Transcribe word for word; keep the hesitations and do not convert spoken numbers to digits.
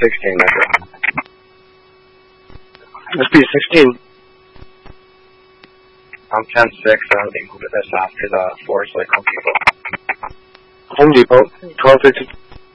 sixteen, Metro. S P sixteen. I'm ten six, I'm being moved this off to the Forest Lake Home Depot. Home Depot, twelve fifty.